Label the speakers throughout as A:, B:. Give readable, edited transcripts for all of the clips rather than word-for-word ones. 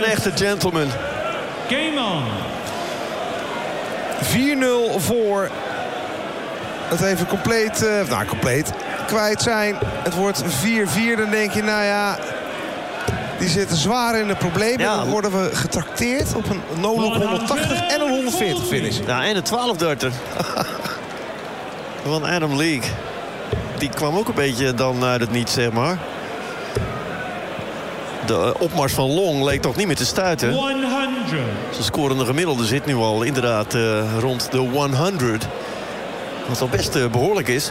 A: echte gentleman.
B: Game on.
C: 4-0 voor. Het even compleet kwijt zijn. Het wordt 4-4. Dan denk je, nou ja, die zitten zwaar in de problemen.
A: Ja.
C: Dan worden we getrakteerd op een no-look 180 en een 140 finish.
A: Ja, en een 12-darter. Van Adam Leake. Die kwam ook een beetje dan uit het niets, zeg maar. De opmars van Long leek toch niet meer te stuiten.
B: 100.
A: Zijn scorende gemiddelde zit nu al inderdaad rond de 100. Wat al best behoorlijk is.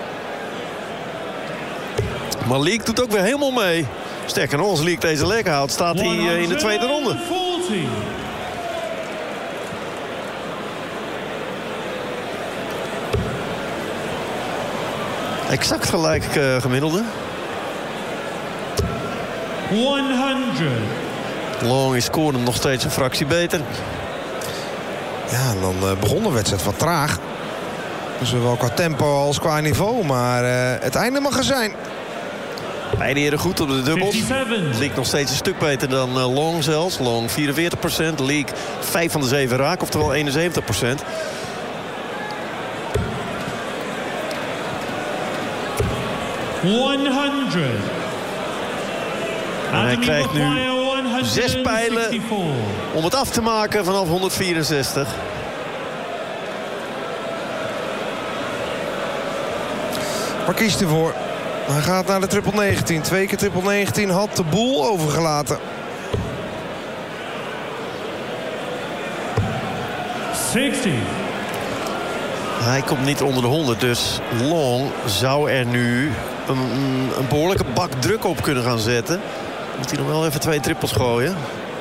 A: Maar Leake doet ook weer helemaal mee. Sterker nog, als Leake deze lek haalt, staat hij in de tweede ronde.
B: 140.
A: Exact gelijk gemiddelde.
B: 100.
A: Long is scorend nog steeds een fractie beter.
C: Ja, en dan begon de wedstrijd wat traag. Zowel qua tempo als qua niveau. Maar het einde mag er zijn.
A: Beide heren goed op de dubbels.
B: 57.
A: Leake nog steeds een stuk beter dan Long zelfs. Long 44%, Leake 5 van de 7 raak, oftewel 71%. En hij krijgt nu 6 pijlen om het af te maken vanaf 164.
C: Waar kiest hij voor? Hij gaat naar de triple 19. 2 keer triple 19 had de boel overgelaten.
B: 60.
A: Hij komt niet onder de 100, dus Long zou er nu een behoorlijke bak druk op kunnen gaan zetten. Moet hij nog wel even 2 trippels gooien.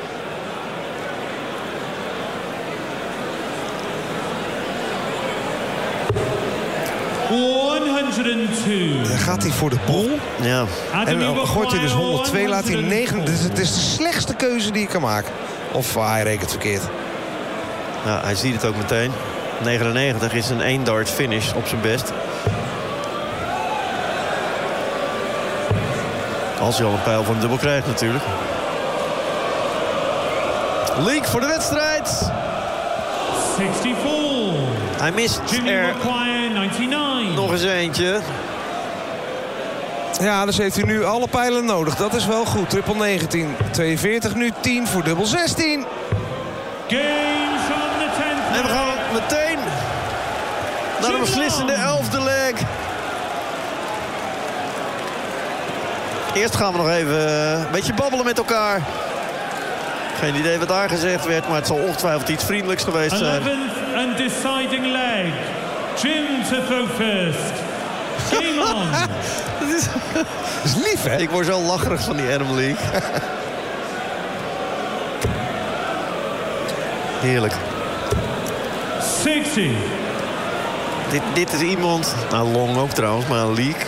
C: Dan gaat hij voor de boel.
A: Ja.
C: En dan gooit hij dus 102, laat hij 9. Dus het is de slechtste keuze die je kan maken. Of hij rekent verkeerd.
A: Ja, hij ziet het ook meteen. 99 is een 1-dart finish op zijn best. Als hij al een pijl van de dubbel krijgt natuurlijk. Leake voor de wedstrijd.
B: 64.
A: Hij mist
B: Jimmy
A: er
B: McGuire, 99.
A: nog eens eentje.
C: Ja, dus heeft hij nu alle pijlen nodig. Dat is wel goed. Triple 19. 42 nu 10 voor dubbel 16.
B: Games on the 10th.
A: En we gaan meteen naar de beslissende 11e leg. Eerst gaan we nog even een beetje babbelen met elkaar. Geen idee wat daar gezegd werd, maar het zal ongetwijfeld iets vriendelijks geweest zijn.
B: 11th and deciding leg. Jim to throw first. Game on.
C: Dat is lief, hè?
A: Ik word zo lacherig van die Adam Leake. Heerlijk.
B: 60.
A: Dit is iemand, nou Long ook trouwens, maar Leake.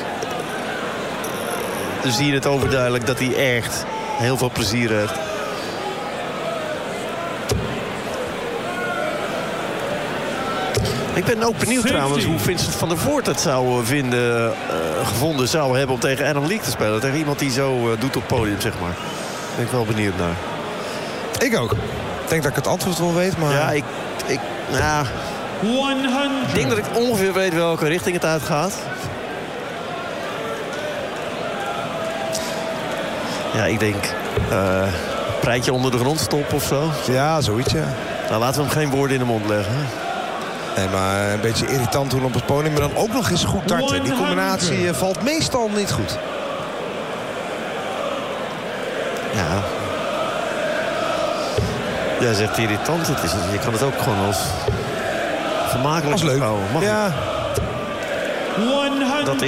A: Dan zie je het overduidelijk dat hij echt heel veel plezier heeft. Ik ben ook benieuwd trouwens hoe Vincent van der Voort het zou gevonden zou hebben om tegen Adam Leake te spelen. Tegen iemand die zo doet op het podium, zeg maar. Daar ben ik wel benieuwd naar.
C: Ik ook. Ik denk dat ik het antwoord wel weet, maar...
A: Ja, ik
B: 100.
A: denk dat ik ongeveer weet welke richting het uitgaat. Ja, ik denk... Prijtje onder de grond stoppen of zo.
C: Ja, zoiets, ja.
A: Nou, laten we hem geen woorden in de mond leggen.
C: Nee, maar een beetje irritant doen op het podium. Maar dan ook nog eens goed darten. Die combinatie valt meestal niet goed.
A: Ja. Jij zegt irritant. Je kan het ook gewoon als vermakelijk
C: Als leuk.
A: beschouwen. Mag
C: Ja.
B: 100.
A: dat is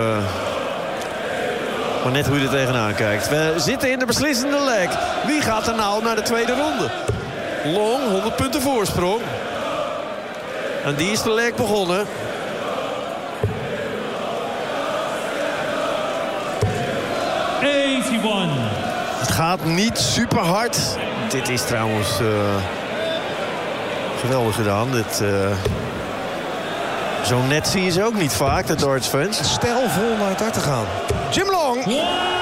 A: maar net hoe je er tegenaan kijkt. We zitten in de beslissende leg. Wie gaat er nou naar de tweede ronde? Long, 100 punten voorsprong. En die is de leg begonnen. Het gaat niet super hard. Dit is trouwens geweldig gedaan. Zo net zie je ze ook niet vaak, de darts fans.
C: Stijlvol naar het hart te gaan. Jim Long.